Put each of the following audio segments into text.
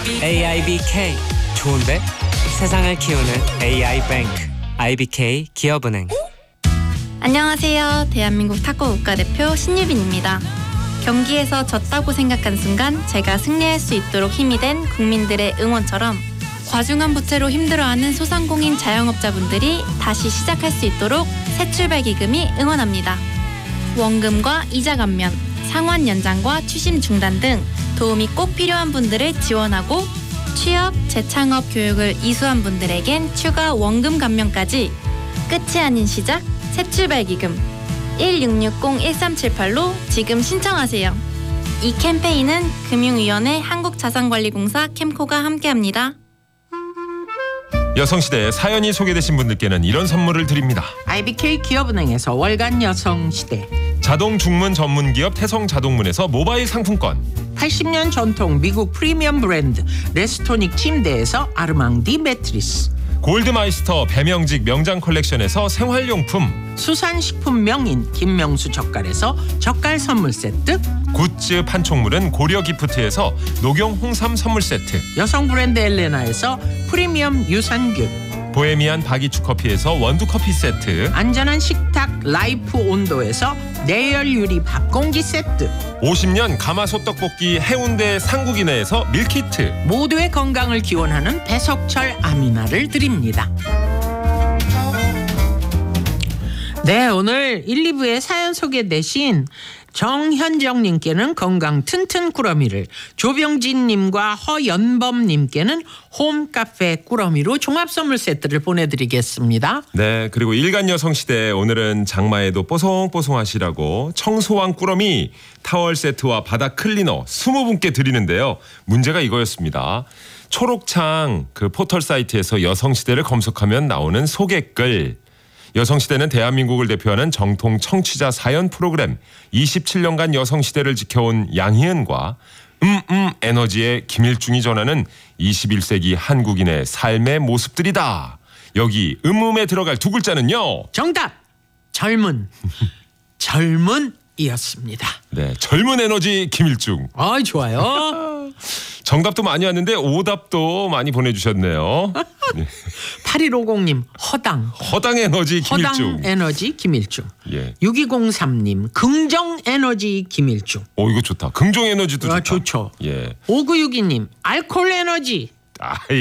AIBK 좋은데? 세상을 키우는 AI뱅크 IBK 기업은행. 안녕하세요. 대한민국 탁구 국가대표 신유빈입니다. 경기에서 졌다고 생각한 순간 제가 승리할 수 있도록 힘이 된 국민들의 응원처럼 과중한 부채로 힘들어하는 소상공인 자영업자분들이 다시 시작할 수 있도록 새출발기금이 응원합니다. 원금과 이자 감면, 상환 연장과 추심 중단 등 도움이 꼭 필요한 분들을 지원하고 취업, 재창업 교육을 이수한 분들에겐 추가 원금 감면까지 끝이 아닌 시작 새출발기금 1660-1378로 지금 신청하세요. 이 캠페인은 금융위원회 한국자산관리공사 캠코가 함께합니다. 여성시대에 사연이 소개되신 분들께는 이런 선물을 드립니다. IBK 기업은행에서 월간 여성시대, 자동 중문 전문기업 태성자동문에서 모바일 상품권, 80년 전통 미국 프리미엄 브랜드 레스토닉 침대에서 아르망디 매트리스, 골드마이스터 배명직 명장 컬렉션에서 생활용품, 수산식품 명인 김명수 젓갈에서 젓갈 선물 세트, 굿즈 판촉물은 고려기프트에서 녹용 홍삼 선물 세트, 여성 브랜드 엘레나에서 프리미엄 유산균, 보헤미안 바기추 커피에서 원두 커피 세트, 안전한 식탁 라이프 온도에서 내열 유리 밥공기 세트, 50년 가마솥 떡볶이 해운대 상국이네에서 밀키트, 모두의 건강을 기원하는 배석철 아미나를 드립니다. 네, 오늘 1, 2부에 사연 소개되신 정현정님께는 건강 튼튼 꾸러미를, 조병진님과 허연범님께는 홈카페 꾸러미로 종합선물 세트를 보내드리겠습니다. 네, 그리고 일간 여성시대 오늘은 장마에도 뽀송뽀송하시라고 청소왕 꾸러미 타월 세트와 바닥 클리너 20분께 드리는데요. 문제가 이거였습니다. 초록창 그 포털 사이트에서 여성시대를 검색하면 나오는 소개글. 여성시대는 대한민국을 대표하는 정통 청취자 사연 프로그램, 27년간 여성시대를 지켜온 양희은과 에너지의 김일중이 전하는 21세기 한국인의 삶의 모습들이다. 여기 에 들어갈 두 글자는요. 정답! 젊은. 젊은이었습니다. 네, 젊은 에너지 김일중. 아, 좋아요. 정답도 많이 왔는데 오답도 많이 보내주셨네요. 8150님 허당 에너지 김일중. 허당 에너지 김일중. 예. 6203님 긍정 에너지 김일중. 오, 이거 좋다. 긍정 에너지도 좋다. 좋죠. 예. 5962님 알콜 에너지. 아이.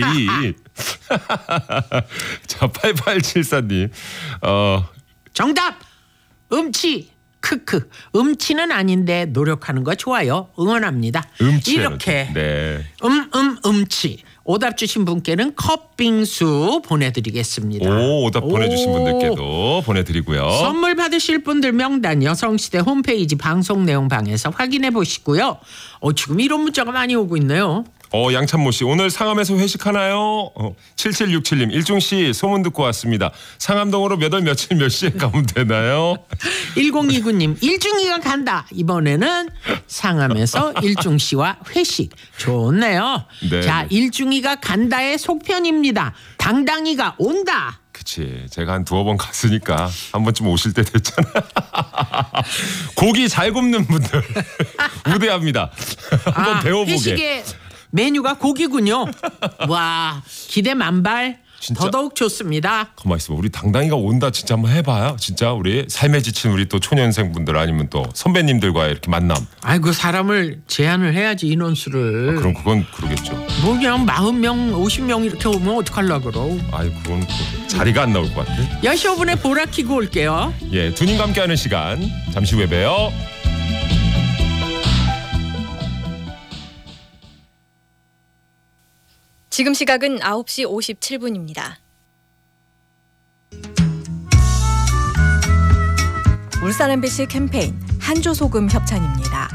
자, 8874님. 정답! 음치. 크크. 음치는 아닌데 노력하는 거 좋아요. 응원합니다. 음치 이렇게 네. 음치. 오답 주신 분께는 컵빙수 보내드리겠습니다. 오, 오답 보내주신 분들께도 보내드리고요. 선물 받으실 분들 명단 여성시대 홈페이지 방송 내용 방에서 확인해 보시고요. 지금 이런 문자가 많이 오고 있네요. 양찬모 씨, 오늘 상암에서 회식하나요? 7767님, 일중 씨 소문 듣고 왔습니다. 상암동으로 몇 월 며칠 몇 시에 가면 되나요? 1029님, 일중이가 간다. 이번에는 상암에서 일중 씨와 회식. 좋네요. 네. 자, 일중이가 간다의 속편입니다. 당당이가 온다. 그치, 제가 한 두어 번 갔으니까 한 번쯤 오실 때 됐잖아. 고기 잘 굽는 분들 우대합니다. 한번 배워보게. 회식의 메뉴가 고기군요. 와, 기대 만발. 진짜? 더더욱 좋습니다. 가만 있어봐. 우리 당당이가 온다 진짜 한번 해봐요. 진짜 우리 삶에 지친 우리 또 초년생 분들 아니면 또 선배님들과의 이렇게 만남. 아이고, 사람을 제한을 해야지 인원수를. 그럼 그건 그러겠죠. 뭐 그냥 40명 50명 이렇게 오면 어떡하려고 그러. 아이, 그건 또 자리가 안 나올 것 같아. 10시 5분에 보라 키고 올게요. 예, 두 님과 함께하는 시간 잠시 후에 봬요. 지금 시각은 9시 57분입니다. 울산 MBC 캠페인 한조소금 협찬입니다.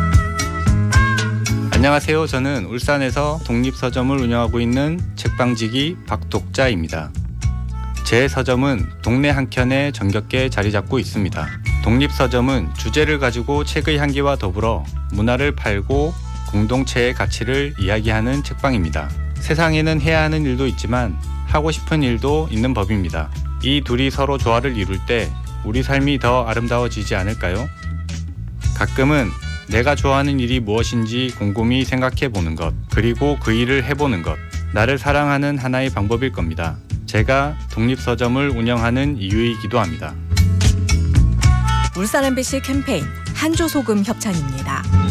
안녕하세요. 저는 울산에서 독립서점을 운영하고 있는 책방지기 박독자입니다. 제 서점은 동네 한켠에 정겹게 자리 잡고 있습니다. 독립서점은 주제를 가지고 책의 향기와 더불어 문화를 팔고 공동체의 가치를 이야기하는 책방입니다. 세상에는 해야 하는 일도 있지만 하고 싶은 일도 있는 법입니다. 이 둘이 서로 조화를 이룰 때 우리 삶이 더 아름다워지지 않을까요? 가끔은 내가 좋아하는 일이 무엇인지 곰곰이 생각해 보는 것, 그리고 그 일을 해보는 것, 나를 사랑하는 하나의 방법일 겁니다. 제가 독립서점을 운영하는 이유이기도 합니다. 울산 MBC 캠페인 한조소금 협찬입니다.